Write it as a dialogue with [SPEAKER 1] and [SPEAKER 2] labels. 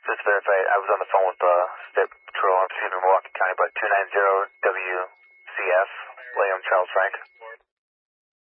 [SPEAKER 1] Just to verify, I was on the phone with State Patrol, Milwaukee County, about 290 WCF, William Charles Frank.